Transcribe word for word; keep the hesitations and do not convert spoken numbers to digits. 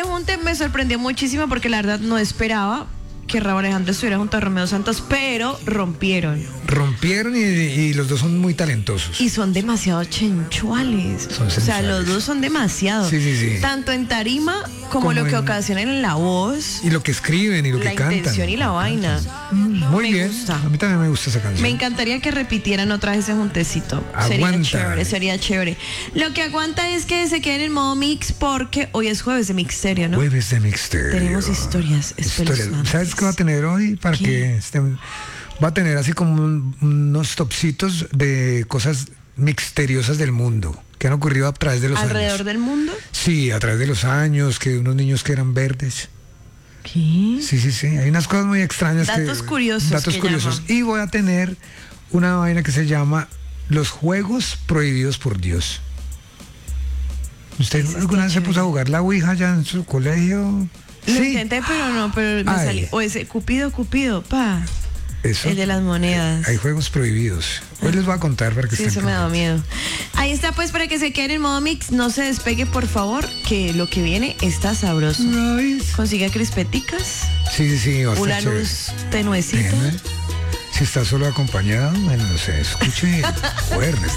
junte me sorprendió muchísimo porque la verdad no esperaba que Rauw Alejandro estuviera junto a Romeo Santos, pero rompieron. Rompieron y, y los dos son muy talentosos. Y son demasiado chenchuales. Son o sea, sensuales. los dos son demasiado. Sí, sí, sí. Tanto en tarima como, Como lo que en- ocasionan en la voz, Y lo que escriben y lo la que cantan. intención y la vaina. Mm, Muy Me bien. gusta. A mí también me gusta esa canción. Me encantaría que repitieran otra vez ese juntecito. Aguanta. Sería chévere, sería chévere. Lo que aguanta es que se queden en modo mix porque hoy es jueves de Mixterio, ¿no? Jueves de Mixterio. Tenemos historias espeluznantes. ¿Sabes qué va a tener hoy? Para ¿Qué? que estén- va a tener así como un- unos topsitos de cosas misteriosas del mundo que han ocurrido a través de los ¿Alrededor años. del mundo? Sí, a través de los años, que unos niños que eran verdes. ¿Qué? Sí, sí, sí. Hay unas cosas muy extrañas. Datos que, curiosos Datos que curiosos. llaman. Y voy a tener una vaina que se llama Los Juegos Prohibidos por Dios. ¿Usted Eso está alguna vez se chévere. puso a jugar la Ouija ya en su colegio? Lo intenté, pero no, pero me Ay. salí. O ese Cupido, Cupido, pa. Eso. El de las monedas. Hay juegos prohibidos. Hoy les voy a contar para que Sí, estén eso me da pendientes. miedo. Ahí está, pues, para que se queden en modo mix. No se despegue, por favor, que lo que viene está sabroso. Consiga crispeticas, Sí, sí, sí. va a estar una chévere. luz tenuecita. Tenue. Si está solo acompañado, bueno, no sé, escuche fuerte.